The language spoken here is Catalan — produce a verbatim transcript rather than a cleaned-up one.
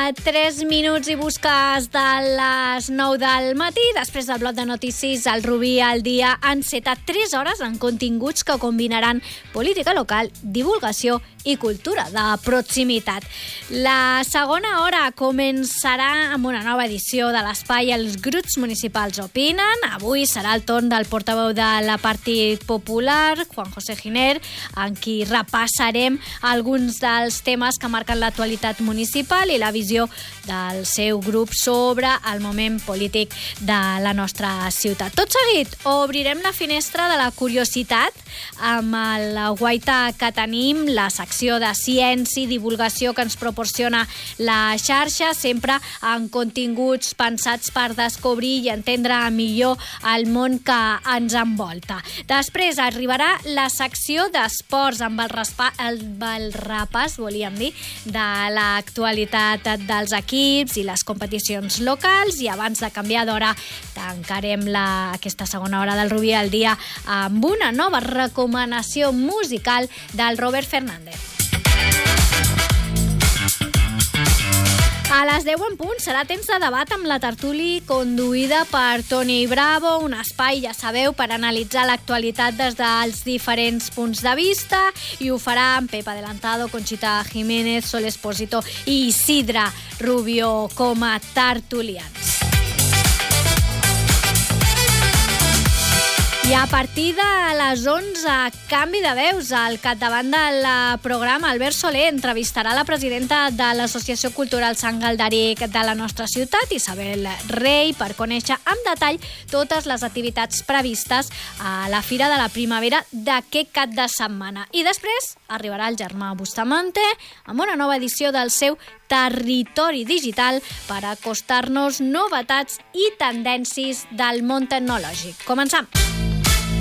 a tres minuts i busques de les nou del matí. Després del bloc de notícies, el Rubí al dia enceta tres hores en continguts que combinaran política local, divulgació i cultura de proximitat. La segona hora començarà amb una nova edició de l'espai Els grups municipals opinen. Avui serà el torn del portaveu de la Partit Popular, Juan José Giner, en qui repassarem alguns dels temes que marquen l'actualitat municipal i la visió del seu grup sobre el moment polític de la nostra ciutat. Tot seguit, obrirem la finestra de la curiositat amb el guaita que tenim, la secció de ciència i divulgació que ens proporciona la xarxa, sempre en continguts pensats per descobrir i entendre millor el món que ens envolta. Després arribarà la secció d'esports amb el, raspa, el, el repàs, volíem dir, de l'actualitat dels equips i les competicions locals, i abans de canviar d'hora tancarem la, aquesta segona hora del Rubí al dia amb una nova recomanació musical del Robert Fernández. A les deu en punt serà temps de debat amb la tertúlia conduïda per Toni Bravo, un espai, ja sabeu, per analitzar l'actualitat des dels diferents punts de vista, i ho farà amb Pep Adelantado, Conxita Jiménez, Sol Espósito i Isidre Rubio com a tertulians. I a partir de les onze, canvi de veus. Al capdavant del programa, Albert Soler entrevistarà la presidenta de l'Associació Cultural Sant Galderic de la nostra ciutat, Isabel Rey, per conèixer amb detall totes les activitats previstes a la Fira de la Primavera d'aquest cap de setmana. I després arribarà el Germà Bustamante amb una nova edició del seu Territori Digital per acostar-nos novetats i tendències del món tecnològic. Començam!